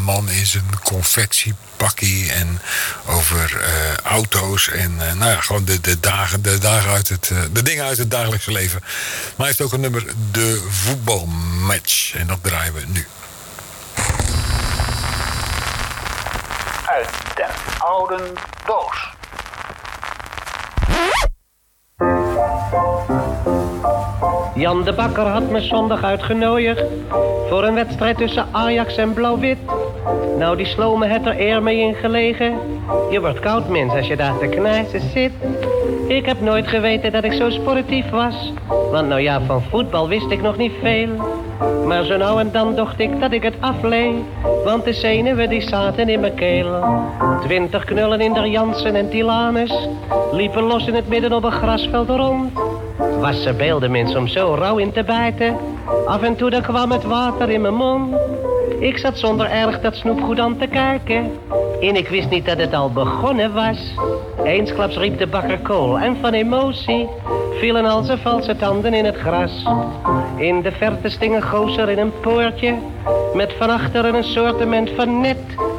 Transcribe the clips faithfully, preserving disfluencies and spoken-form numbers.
man in zijn confetti-pakkie en over uh, auto's en uh, nou ja, gewoon de, de, dagen, de, dagen uit het, uh, de dingen uit het dagelijkse leven. Maar hij heeft ook een nummer, de voetbalmatch. En dat draaien we nu. Uit den oude doos. Jan de Bakker had me zondag uitgenodigd voor een wedstrijd tussen Ajax en Blauw-Wit. Nou, die slomen het er eer mee in gelegen. Je wordt koud, mens, als je daar te knijzen zit. Ik heb nooit geweten dat ik zo sportief was. Want nou ja, van voetbal wist ik nog niet veel. Maar zo nou en dan dacht ik dat ik het aflee. Want de zenuwen die zaten in mijn keel. Twintig knullen in der Jansen en Tilanus liepen los in het midden op een grasveld rond. Was ze beelden mens om zo rauw in te bijten. Af en toe dan kwam het water in mijn mond. Ik zat zonder erg dat snoepgoed aan te kijken. En ik wist niet dat het al begonnen was. Eensklaps riep de bakker kool en van emotie vielen al zijn valse tanden in het gras. In de verte sting een gozer in een poortje met van achteren een soortement van net.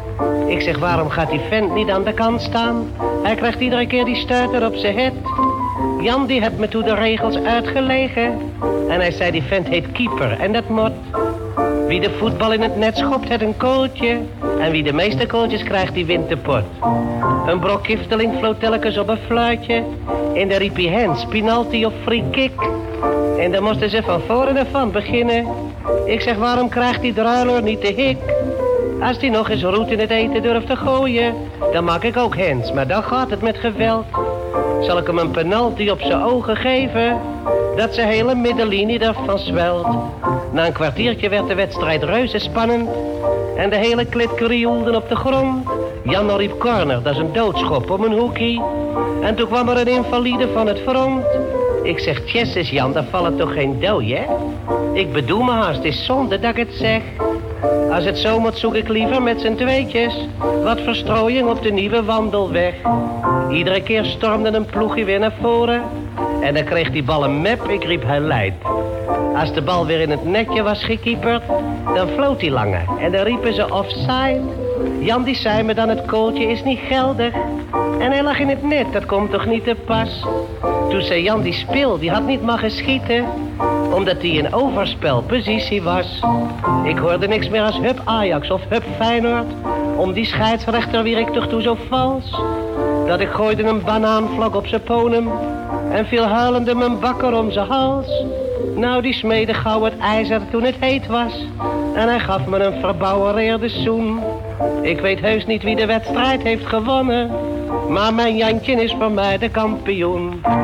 Ik zeg, waarom gaat die vent niet aan de kant staan? Hij krijgt iedere keer die stuiter op zijn het. Jan die heeft me toen de regels uitgelegen. En hij zei, die vent heet keeper en dat mot. Wie de voetbal in het net schopt, het een kooltje. En wie de meeste kooltjes krijgt, die wint de pot. Een brok kifteling floot telkens op een fluitje. En daar riep hij hands, penalty of free kick. En dan moesten ze van voren en van beginnen. Ik zeg, waarom krijgt die druiler niet de hik? Als die nog eens roet in het eten durft te gooien, dan maak ik ook hands, maar dan gaat het met geweld. Zal ik hem een penalty op zijn ogen geven, dat zijn hele middenlinie ervan zwelt. Na een kwartiertje werd de wedstrijd reuze spannend en de hele klit krioelde op de grond. Jan riep corner, dat is een doodschop om een hoekie. En toen kwam er een invalide van het front. Ik zeg, tjesses Jan, daar vallen toch geen dooi, hè? Ik bedoel me haast, het is zonde dat ik het zeg. Als het zo moet, zoek ik liever met z'n tweetjes wat verstrooiing op de nieuwe wandelweg. Iedere keer stormde een ploegje weer naar voren en dan kreeg die bal een map, ik riep hij leidt. Als de bal weer in het netje was gekieperd, dan floot hij langer en dan riepen ze offside. Jan die zei me dan, het kooltje is niet geldig en hij lag in het net, dat komt toch niet te pas. Toen zei Jan, die speel, die had niet mogen schieten, omdat hij in overspelpositie was. Ik hoorde niks meer als hup Ajax of hup Feyenoord. Om die scheidsrechter wier ik toch toe zo vals, dat ik gooide een banaanvlok op zijn ponum en viel huilende mijn bakker om zijn hals. Nou, die smeedde gauw het ijzer toen het heet was en hij gaf me een verbouwereerde zoen. Ik weet heus niet wie de wedstrijd heeft gewonnen, maar mijn Jantje is voor mij de kampioen.